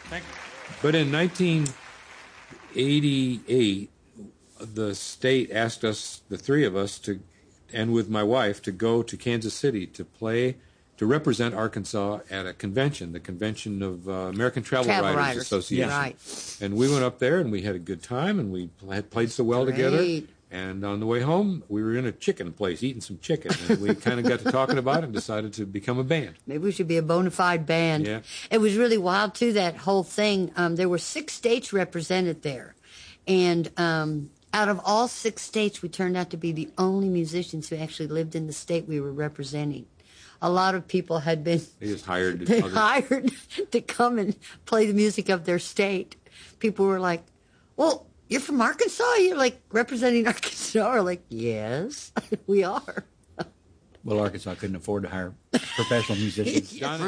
Thank you. But in 1988, the state asked us, the three of us, and with my wife, to go to Kansas City to represent Arkansas at a convention, the convention of American Travel Writers Association. Yeah. Right. And we went up there, and we had a good time, and we had played so well together. And on the way home, we were in a chicken place eating some chicken, and we kind of got to talking about it and decided to become a band. Maybe we should be a bona fide band. Yeah. It was really wild, too, that whole thing. There were 6 states represented there. And out of all 6 states, we turned out to be the only musicians who actually lived in the state we were representing. A lot of people had been hired to come and play the music of their state. People were like, well, you're from Arkansas? You're like representing Arkansas? We're like, yes, we are. Well, Arkansas couldn't afford to hire professional musicians. John